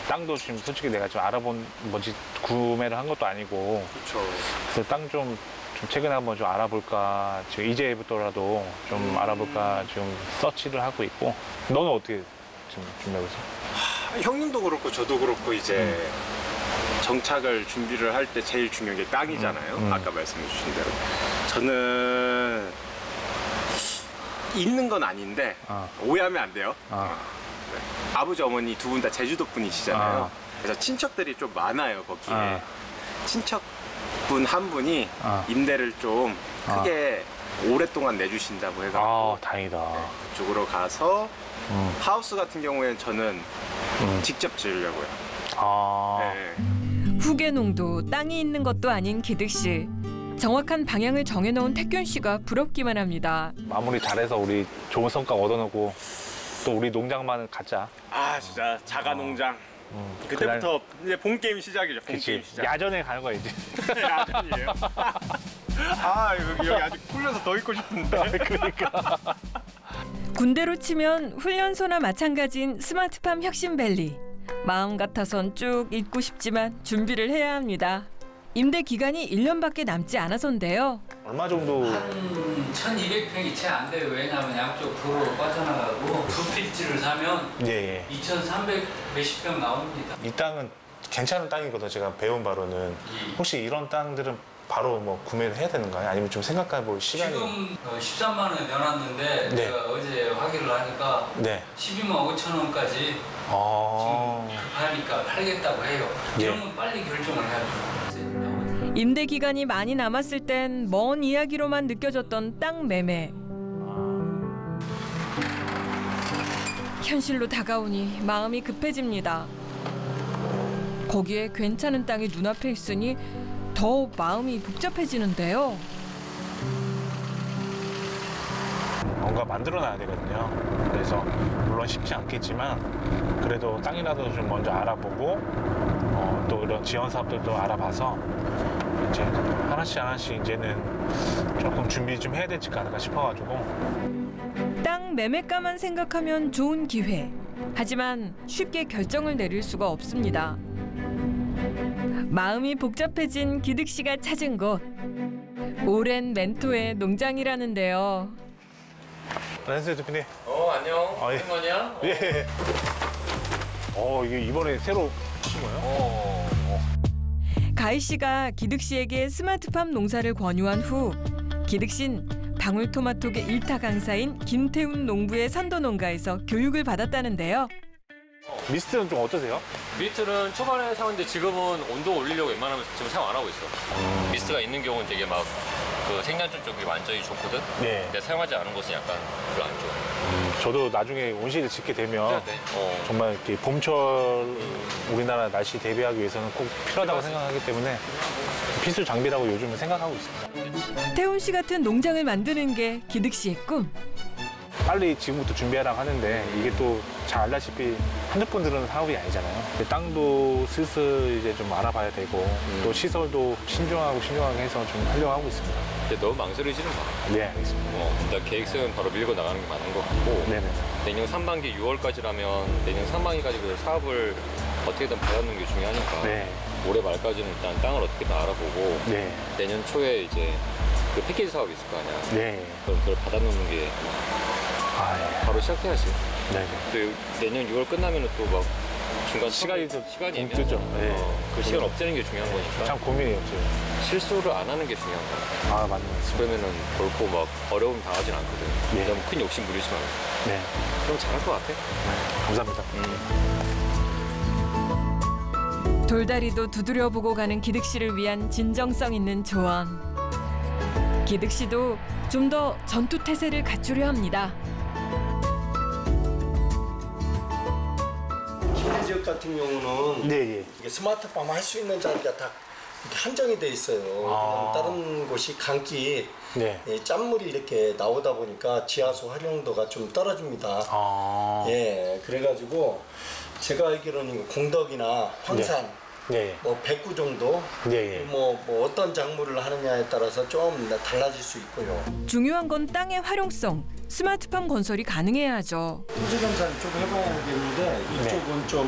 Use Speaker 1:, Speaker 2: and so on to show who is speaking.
Speaker 1: 땅도 지금 솔직히 내가 좀 알아본 뭐지 구매를 한 것도 아니고.
Speaker 2: 그렇죠.
Speaker 1: 그래서 땅 좀 최근에 한번 좀 알아볼까 지금 이제부터라도 좀 알아볼까 지금 서치를 하고 있고. 너는 어떻게 지금 준비하고 있어?
Speaker 2: 형님도 그렇고 저도 그렇고 이제 정착을 준비를 할 때 제일 중요한 게 땅이잖아요. 아까 말씀해 주신 대로. 저는 있는 건 아닌데 오해하면 안 돼요. 네. 아버지 어머니 두 분 다 제주도 분이시잖아요. 그래서 친척들이 좀 많아요 거기에. 친척분 한 분이 임대를 좀 크게 오랫동안 내주신다고 해가지고
Speaker 1: 다행이다.
Speaker 2: 네, 그쪽으로 가서 하우스 같은 경우에는 저는 직접 지으려고요. 네.
Speaker 3: 후계농도 땅이 있는 것도 아닌 기득 씨. 정확한 방향을 정해놓은 태균 씨가 부럽기만 합니다.
Speaker 1: 마무리 잘해서 우리 좋은 성과 얻어내고 또 우리 농장만 갖자.
Speaker 2: 아 진짜 자가 농장. 그때부터 이제 본 게임 시작이죠. 본 게임 시작.
Speaker 1: 야전에 가는 거야 이제.
Speaker 2: 야전이에요. 아 여기 아직 풀려서 더 있고 싶은데.
Speaker 1: 그러니까.
Speaker 3: 군대로 치면 훈련소나 마찬가지인 스마트팜 혁신밸리. 마음 같아선 쭉 있고 싶지만 준비를 해야 합니다. 임대 기간이 1년밖에 남지 않아서인데요.
Speaker 1: 얼마 정도?
Speaker 4: 한 1,200평이 채 안 돼요. 왜냐하면 양쪽 도로로 빠져나가고 두 필지를 사면 2,300 몇십 평 나옵니다.
Speaker 1: 이 땅은 괜찮은 땅이거든요. 제가 배운 바로는. 혹시 이런 땅들은 바로 뭐 구매를 해야 되는가요? 아니면 좀 생각해 볼 시간이?
Speaker 4: 지금 13만 원에 내놨는데 제가 어제 확인을 하니까 12만 5천 원까지 지금 급하니까 팔겠다고 해요. 이러면 빨리 결정을 해야죠.
Speaker 3: 임대 기간이 많이 남았을 땐 먼 이야기로만 느껴졌던 땅 매매. 현실로 다가오니 마음이 급해집니다. 거기에 괜찮은 땅이 눈앞에 있으니 더욱 마음이 복잡해지는데요.
Speaker 1: 뭔가 만들어놔야 되거든요. 그래서 물론 쉽지 않겠지만 그래도 땅이라도 좀 먼저 알아보고 또 이런 지원 사업들도 알아봐서 이제 하나씩 이제는 조금 준비 좀 해야 되지 않을까 싶어가지고.
Speaker 3: 땅 매매가만 생각하면 좋은 기회. 하지만 쉽게 결정을 내릴 수가 없습니다. 마음이 복잡해진 기득 씨가 찾은 곳. 오랜 멘토의 농장이라는데요.
Speaker 1: 안녕하세요 대표님.
Speaker 2: 안녕.
Speaker 1: 예.
Speaker 2: 오랜만이야?
Speaker 1: 예. 이게 이번에 새로 하신 거예요?
Speaker 3: 가희 씨가 기득 씨에게 스마트팜 농사를 권유한 후 기득 씨는 방울토마토계 1타 강사인 김태훈 농부의 선도 농가에서 교육을 받았다는데요.
Speaker 1: 미스트는 좀 어떠세요?
Speaker 5: 미스트는 초반에 사는데 지금은 온도 올리려고 웬만하면 지금 사용 안 하고 있어. 미스트가 있는 경우는 되게 막 그 생장점 쪽이 완전히 좋거든. 근데 사용하지 않은 곳은 약간 별로 안 좋아.
Speaker 1: 저도 나중에 온실을 짓게 되면 정말 이렇게 봄철 우리나라 날씨 대비하기 위해서는 꼭 필요하다고 생각하기 때문에 필수 장비라고 요즘은 생각하고 있습니다.
Speaker 3: 태훈 씨 같은 농장을 만드는 게 기득 씨의 꿈.
Speaker 1: 빨리 지금부터 준비하라고 하는데 이게 또 잘 알다시피 한두 번 들어는 사업이 아니잖아요. 땅도 슬슬 이제 좀 알아봐야 되고 또 시설도 신중하게 해서 좀 하려고 하고 있습니다.
Speaker 5: 근데 너무 망설이지는 마.
Speaker 1: 네, 알겠습니다.
Speaker 5: 일단 계획서는 바로 밀고 나가는 게 맞는 것 같고
Speaker 1: 네네.
Speaker 5: 내년 상반기 6월까지라면 내년 상반기까지 그 사업을 어떻게든 받아놓는 게 중요하니까 올해 말까지는 일단 땅을 어떻게든 알아보고 내년 초에 이제 그 패키지 사업이 있을 거 아니야. 그럼 그걸 받아놓는 게 바로 시작해야지. 또 내년 6월 끝나면은 또 막 중간 시간이
Speaker 1: 뜨죠.
Speaker 5: 그 시간 없애는 게 중요한 거니까.
Speaker 1: 참 고민이에요, 지금.
Speaker 5: 실수를 안 하는 게 중요한 거야.
Speaker 1: 맞는 것 같습니다.
Speaker 5: 그러면은 결코 막 어려움 당하진 않거든. 너무 큰 욕심 부리지 말고. 그럼 잘할 것 같아.
Speaker 1: 감사합니다.
Speaker 3: 돌다리도 두드려보고 가는 기득 씨를 위한 진정성 있는 조언. 기득 씨도 좀 더 전투 태세를 갖추려 합니다.
Speaker 6: 기대 지역 같은 경우는 이게 스마트팜 할 수 있는 자리가 다 이렇게 한정이 돼 있어요. 다른 곳이 강기 짠물이 이렇게 나오다 보니까 지하수 활용도가 좀 떨어집니다. 그래가지고 제가 알기로는 공덕이나 황산 뭐 백구 정도 뭐 어떤 작물을 하느냐에 따라서 좀 달라질 수 있고요.
Speaker 3: 중요한 건 땅의 활용성. 스마트팜 건설이 가능해야 하죠.
Speaker 6: 토지검사를 좀 해봐야겠는데 이쪽은 좀